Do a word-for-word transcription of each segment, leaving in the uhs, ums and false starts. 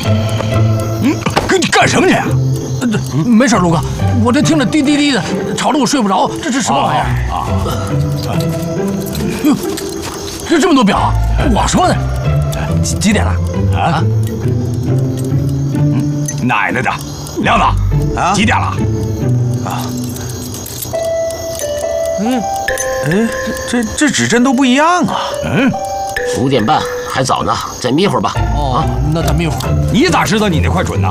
嗯，你干什么你？ 嗯、没事，卢哥，我这听着滴滴滴的，吵得我睡不着。这是什么玩意儿？啊！哟，这这么多表，我说呢，几几点了？啊？ 嗯，奶奶的，亮子，啊，几点了？啊？ 嗯，哎，这这这指针都不一样啊。 嗯， 五点半还早呢，再眯会儿吧。 哦，那再眯会儿。 你咋知道你那块准呢？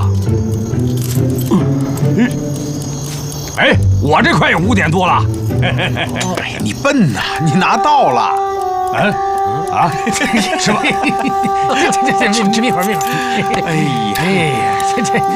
嗯，哎，我这块也五点多了。 哎呀，你笨呐，你拿到了。 嗯，啊，是吧？ 这这这眯会儿眯会儿。 哎呀， 哎呀，这这。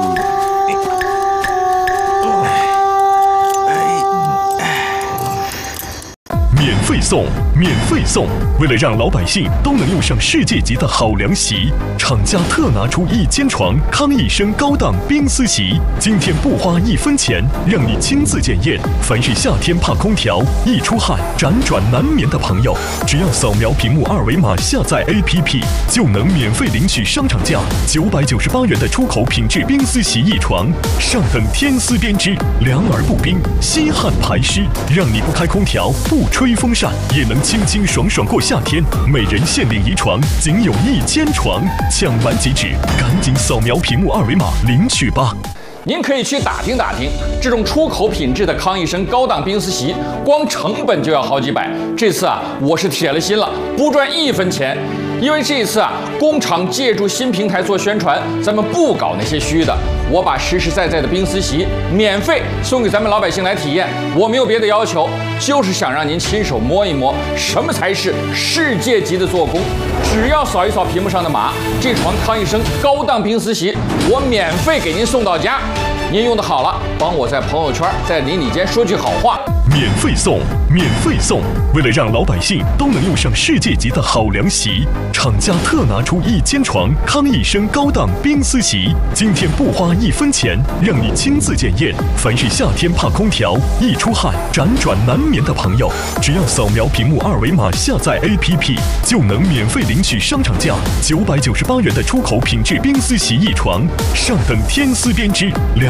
免费送，免费送！为了让老百姓都能用上世界级的好凉席，厂家特拿出一间床康益生高档冰丝席，今天不花一分钱，让你亲自检验。凡是夏天怕空调、易出汗、辗转难眠的朋友，只要扫描屏幕二维码下载 A P P， 就能免费领取商场价九百九十八元的出口品质冰丝席一床，上等天丝编织，凉而不冰，吸汗排湿，让你不开空调、不吹风扇也能清清爽爽过夏天。每人限领一床，仅有一间床，抢完即止，赶紧扫描屏幕二维码领取吧。 您可以去打听打听，这种出口品质的康益生高档冰丝席，光成本就要好几百。这次啊，我是铁了心了，不赚一分钱。因为这一次啊，工厂借助新平台做宣传，咱们不搞那些虚的。我把实实在在的冰丝席免费送给咱们老百姓来体验，我没有别的要求，就是想让您亲手摸一摸，什么才是世界级的做工。只要扫一扫屏幕上的码，这床康益生高档冰丝席，我免费给您送到家。您用的好了，帮我在朋友圈、在邻里间说句好话。 免费送，免费送！为了让老百姓都能用上世界级的好凉席，厂家特拿出一间床康益生高档冰丝席，今天不花一分钱，让你亲自检验。凡是夏天怕空调、易出汗、辗转难眠的朋友，只要扫描屏幕二维码下载 A P P， 就能免费领取商场价九百九十八元的出口品质冰丝席一床，上等天丝编织。